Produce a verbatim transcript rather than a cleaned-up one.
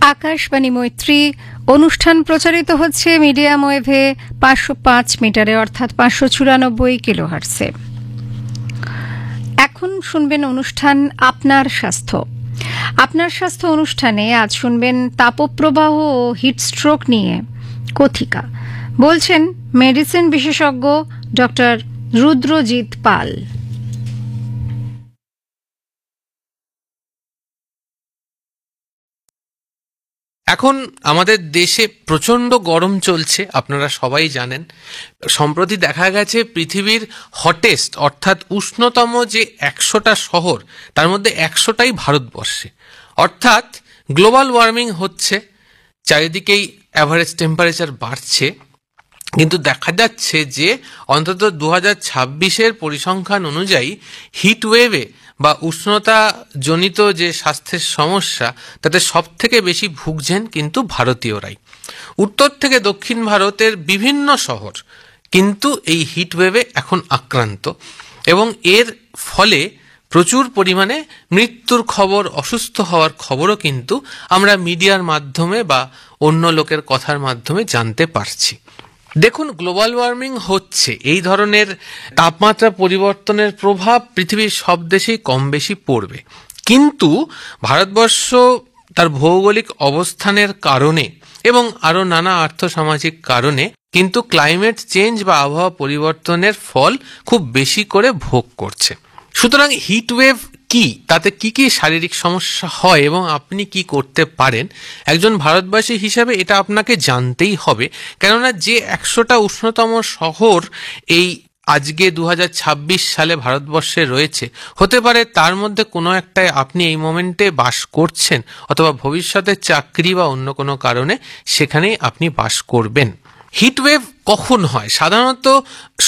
আকাশবাণী মৈত্রী অনুষ্ঠান প্রচারিত হচ্ছে মিডিয়াম ওয়েভে পাঁচশো পাঁচ মিটারে অর্থাৎ পাঁচশো চুরানব্বই কিলোহার্টসে। এখন শুনবেন অনুষ্ঠান আপনার স্বাস্থ্য। আপনার স্বাস্থ্য অনুষ্ঠানে আজ শুনবেন তাপপ্রবাহ ও হিটস্ট্রোক নিয়ে কথিকা। বলছেন মেডিসিন বিশেষজ্ঞ ডক্টর রুদ্রজিৎ পাল। এখন আমাদের দেশে প্রচণ্ড গরম চলছে, আপনারা সবাই জানেন। সম্প্রতি দেখা গেছে পৃথিবীর হটেস্ট অর্থাৎ উষ্ণতম যে একশোটা শহর, তার মধ্যে একশোটাই ভারতবর্ষে। অর্থাৎ গ্লোবাল ওয়ার্মিং হচ্ছে, চারিদিকেই অ্যাভারেজ টেম্পারেচার বাড়ছে। কিন্তু দেখা যাচ্ছে যে অন্তত দু হাজার ছাব্বিশের পরিসংখ্যান অনুযায়ী হিট ওয়েভে বা উষ্ণতা জনিত যে স্বাস্থ্যের সমস্যা, তাতে সব থেকে বেশি ভুগছেন কিন্তু ভারতীয়রাই। উত্তর থেকে দক্ষিণ ভারতের বিভিন্ন শহর কিন্তু এই হিট ওয়েভে এখন আক্রান্ত, এবং এর ফলে প্রচুর পরিমাণে মৃত্যুর খবর, অসুস্থ হওয়ার খবরও কিন্তু আমরা মিডিয়ার মাধ্যমে বা অন্য লোকের কথার মাধ্যমে জানতে পারছি। দেখুন, গ্লোবাল ওয়ার্মিং হচ্ছে, এই ধরনের তাপমাত্রা পরিবর্তনের প্রভাব পৃথিবীর সব দেশেই কম বেশি পড়বে। কিন্তু ভারতবর্ষ তার ভৌগোলিক অবস্থানের কারণে এবং আরও নানা আর্থসামাজিক কারণে কিন্তু ক্লাইমেট চেঞ্জ বা আবহাওয়া পরিবর্তনের ফল খুব বেশি করে ভোগ করছে। সুতরাং হিটওয়েভ কি, তাতে কি কি শারীরিক সমস্যা হয় এবং আপনি কি করতে পারেন, একজন ভারতবাসী হিসাবে এটা আপনাকে জানতেই হবে। কেননা যে একশোটা উষ্ণতম শহর এই আজকে দু হাজার ছাব্বিশ সালে ভারতবর্ষে রয়েছে, হতে পারে তার মধ্যে কোনো একটায় আপনি এই মোমেন্টে বাস করছেন, অথবা ভবিষ্যতে চাকরি বা অন্য কোনো কারণে সেখানেই আপনি বাস করবেন। হিটওয়েভ কখন হয়? সাধারণত